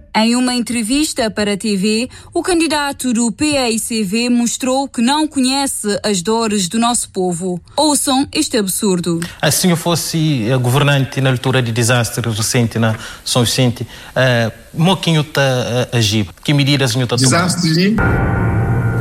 Em uma entrevista para a TV, o candidato do PAICV mostrou que não conhece as dores do nosso povo. Ouçam este absurdo. Se eu fosse governante na altura de desastre recente na São Vicente, como que eu agir? Que medidas eu tomar? Desastre